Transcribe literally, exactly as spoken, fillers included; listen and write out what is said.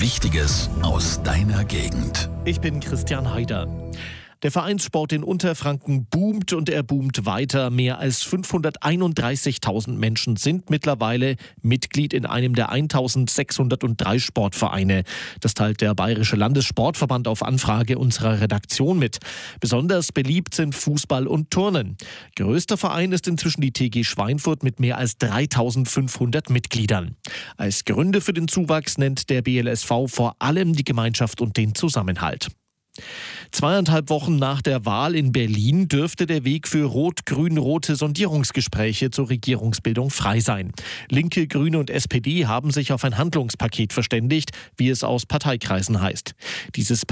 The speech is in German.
Wichtiges aus deiner Gegend. Ich bin Christian Haider. Der Vereinssport in Unterfranken boomt und er boomt weiter. Mehr als fünfhunderteinunddreißigtausend Menschen sind mittlerweile Mitglied in einem der eintausendsechshundertdrei Sportvereine. Das teilt der Bayerische Landessportverband auf Anfrage unserer Redaktion mit. Besonders beliebt sind Fußball und Turnen. Größter Verein ist inzwischen die T G Schweinfurt mit mehr als dreitausendfünfhundert Mitgliedern. Als Gründe für den Zuwachs nennt der B L S V vor allem die Gemeinschaft und den Zusammenhalt. Zweieinhalb Wochen nach der Wahl in Berlin dürfte der Weg für rot-grün-rote Sondierungsgespräche zur Regierungsbildung frei sein. Linke, Grüne und S P D haben sich auf ein Handlungspaket verständigt, wie es aus Parteikreisen heißt. Dieses